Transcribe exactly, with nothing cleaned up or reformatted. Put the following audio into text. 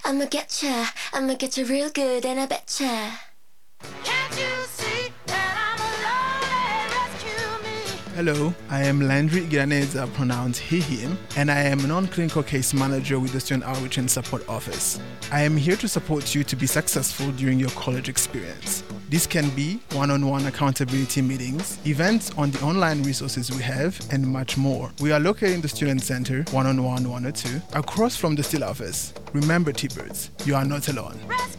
I'ma get ya, I'ma get you real good, and I betcha. Can't you see that I'm alone? Rescue me. Hello, I am Landry Giraneza, pronounced he, him, and I am a non-clinical case manager with the Student Outreach and Support Office. I am here to support you to be successful during your college experience. This can be one-on-one accountability meetings, events on the online resources we have, and much more. We are located in the Student Center, one oh one one oh two, across from the Still office. Remember, T-Birds, you are not alone. Rescue